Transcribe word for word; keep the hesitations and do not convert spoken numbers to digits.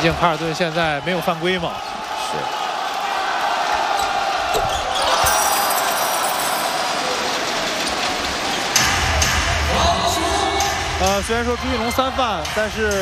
竟卡尔顿现在没有犯规嘛。 是。 呃，虽然说朱一龙三犯，但是。